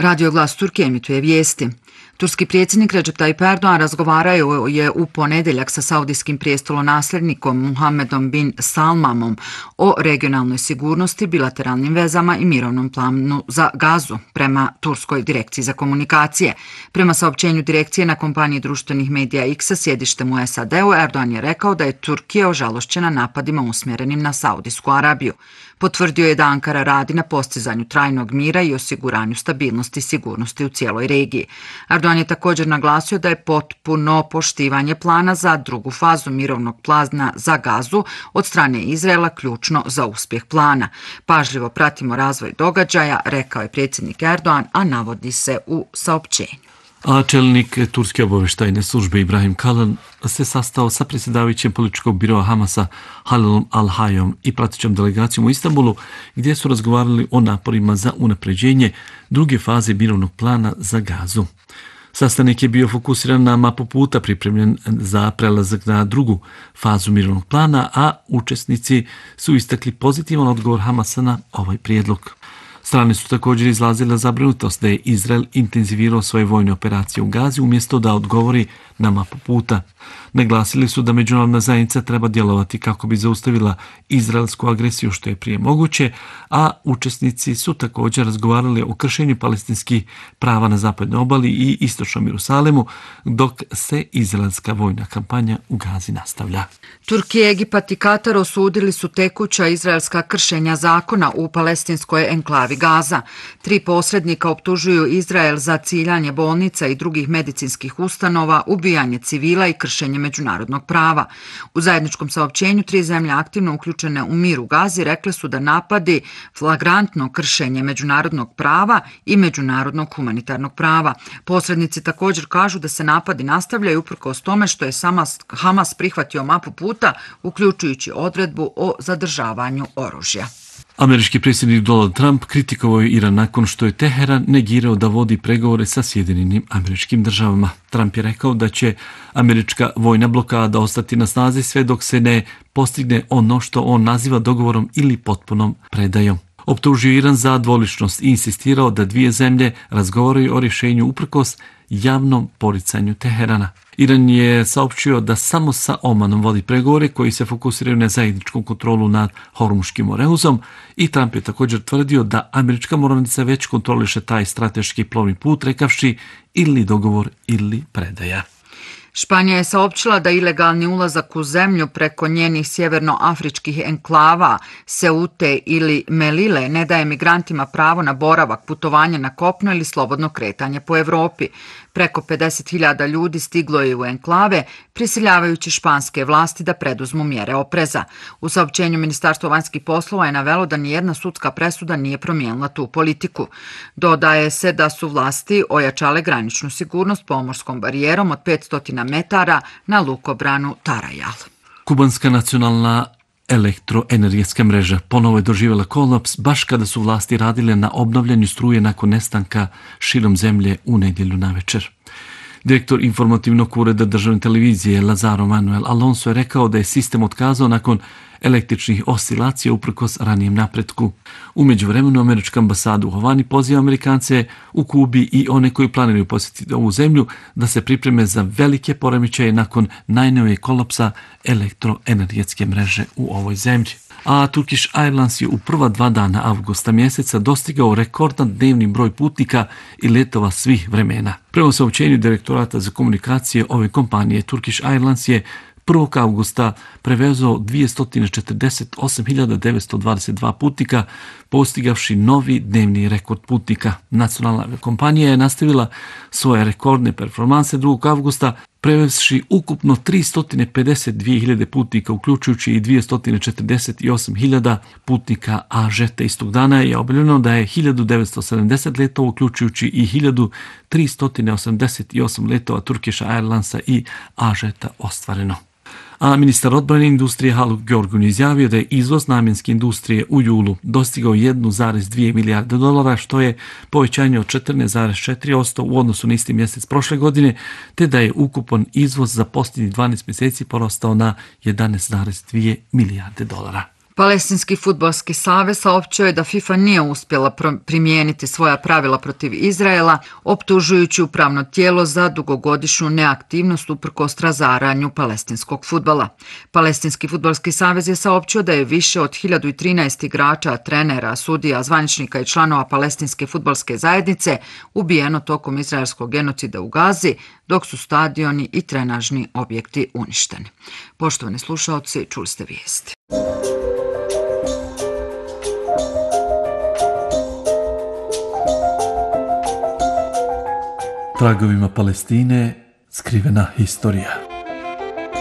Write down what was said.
Radio Glas Turke emituje vijesti. Turski predsjednik Recep Tayyip Erdogan razgovarao je u ponedjeljak sa saudijskim prijestolonasljednikom Muhammedom bin Salmanom o regionalnoj sigurnosti, bilateralnim vezama i mirovnom planu za Gazu, prema Turskoj direkciji za komunikacije. Prema saopćenju direkcije na kompaniji društvenih medija X sa sjedištem u SAD-u, Erdogan je rekao da je Turkija ožalošćena napadima usmjerenim na Saudijsku Arabiju. Potvrdio je da Ankara radi na postizanju trajnog mira i osiguranju stabilnosti i sigurnosti u cijeloj regiji. Erdogan je također naglasio da je potpuno poštivanje plana za drugu fazu mirovnog plana za Gazu od strane Izraela ključno za uspjeh plana. Pažljivo pratimo razvoj događaja, rekao je predsjednik Erdogan, a navodi se u saopćenju. A čelnik turske obavještajne službe Ibrahim Kalin se sastao sa predsjedavajućem političkog biroa Hamasa Halilom Al-Hayom i pratećom delegacijom u Istanbulu, gdje su razgovarali o naporima za unapređenje druge faze mirovnog plana za Gazu. Sastanak je bio fokusiran na mapu puta pripremljen za prelazak na drugu fazu mirovnog plana, a učesnici su istakli pozitivan odgovor Hamasa na ovaj prijedlog. Strane su također izrazile zabrinutost da je Izrael intenzivirao svoje vojne operacije u Gazi umjesto da odgovori na mapu puta. Naglasili su da međunarodna zajednica treba djelovati kako bi zaustavila izraelsku agresiju što je prije moguće, a učesnici su također razgovarali o kršenju palestinskih prava na zapadnoj obali i istočnom Jerusalemu, dok se izraelska vojna kampanja u Gazi nastavlja. Turkija, Egipat i Katar osudili su tekuća izraelska kršenja zakona u palestinskoj enklavi Gaza. 3 posrednika optužuju Izrael za ciljanje bolnica i drugih medicinskih ustanova, ubijanje civila i kršenje međunarodnog prava. U zajedničkom saopćenju 3 zemlje aktivno uključene u mir u Gazi rekle su da napadi flagrantno kršenje međunarodnog prava i međunarodnog humanitarnog prava. Posrednici također kažu da se napadi nastavljaju uprkos tome što je Hamas prihvatio mapu puta, uključujući odredbu o zadržavanju oružja. Američki predsjednik Donald Trump kritikovao je Iran nakon što je Teheran negirao da vodi pregovore sa Sjedinjenim Američkim Državama. Trump je rekao da će američka vojna blokada ostati na snazi sve dok se ne postigne ono što on naziva dogovorom ili potpunom predajom. Optužio Iran za dvoličnost i insistirao da 2 zemlje razgovaraju o rješenju uprkos javnom poricanju Teherana. Iran je saopćio da samo sa Omanom vodi pregovore koji se fokusiraju na zajedničku kontrolu nad Hormuškim morehuzom i Trump je također tvrdio da američka mornarica već kontroliše taj strateški plovni put, rekavši ili dogovor ili predaja. Španija je saopćila da ilegalni ulazak u zemlju preko njenih sjevernoafričkih enklava Seute ili Melile ne daje migrantima pravo na boravak, putovanje na kopno ili slobodno kretanje po Europi. Preko 50.000 ljudi stiglo je u enklave, prisiljavajući španske vlasti da preduzmu mjere opreza. U saopćenju Ministarstvo vanjskih poslova je navelo da nijedna sudska presuda nije promijenila tu politiku. Dodaje se da su vlasti ojačale graničnu sigurnost pomorskom barijerom od 500 metara na lukobranu Tarajal. Kubanska nacionalna elektroenergetska mreža ponovo je doživjela kolaps baš kada su vlasti radile na obnavljanju struje nakon nestanka širom zemlje u nedjelju navečer. Direktor informativnog ureda državne televizije Lazaro Manuel Alonso je rekao da je sistem otkazao nakon električnih oscilacija uprkos ranijem napretku. U međuvremenu američka ambasada u Havani poziva Amerikance u Kubi i one koji planiraju posjetiti ovu zemlju da se pripreme za velike poremećaje nakon najnovijeg kolapsa elektroenergetske mreže u ovoj zemlji. A Turkish Airlines je u prva 2 dana avgusta mjeseca dostigao rekordan dnevni broj putnika i letova svih vremena. Prema saopćenju direktorata za komunikacije ove kompanije, Turkish Airlines je 1. avgusta prevezao 248.922 putnika, postigavši novi dnevni rekord putnika. Nacionalna kompanija je nastavila svoje rekordne performanse 2. avgusta, prevezši ukupno 352.000 putnika, uključujući i 248.000 putnika, a žete istog dana je objavljeno da je 1970 letova, uključujući i 1388 letova Turkish Airlinesa i Ažeta ostvareno. A ministar odbrane industrije Haluk Görgün izjavio da je izvoz namjenske industrije u julu dostigao 1,2 milijarde dolara, što je povećanje od 14,4% u odnosu na isti mjesec prošle godine, te da je ukupan izvoz za posljednjih 12 mjeseci porastao na 11,2 milijarde dolara. Palestinski fudbalski savez saopćio je da FIFA nije uspjela primijeniti svoja pravila protiv Izraela, optužujući upravno tijelo za dugogodišnju neaktivnost uprkos razaranju palestinskog fudbala. Palestinski fudbalski savez je saopćio da je više od 1013 igrača, trenera, sudija, zvaničnika i članova palestinske fudbalske zajednice ubijeno tokom izraelskog genocida u Gazi, dok su stadioni i trenažni objekti uništeni. Poštovani slušaoci, čuli ste vijesti. Tragovima Palestine skrivena historija.